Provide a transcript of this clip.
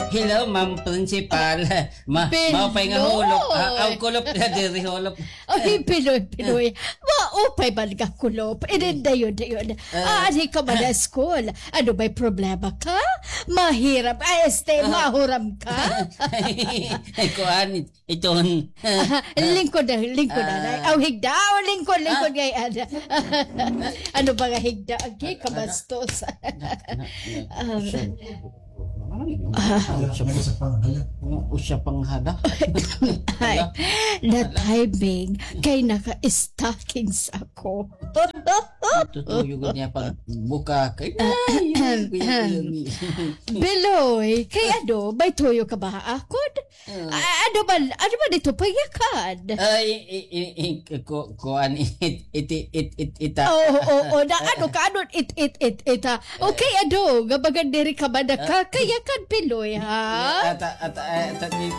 Hello, Ma'am Principal. Maupay nga Piloy. hulop. Aw, kulop na diri hulop. Ay, Piloy. Maupay man ka kulop. Dayon. Ani ka man na school. Ano ba'y problema ka? Mahirap. Mahuram ka? Ay, kuan, iton. Lingkod na. Aw, higda. Lingkod ngayon. Ano ba nga higda? Agi, kamastos. Usya pang hada. Ay, na timing kay naka-stockings ako. Tutuyog niya pag buka. Kay Beloy, kay ano, may tuyo ka ba akod? Ano ba dito payakan? Ay, kuan, ita. Oo, na ano ka, ita. Okay, ano, gabagan diri ka ba na ka, kaya kan Beloy, ha? At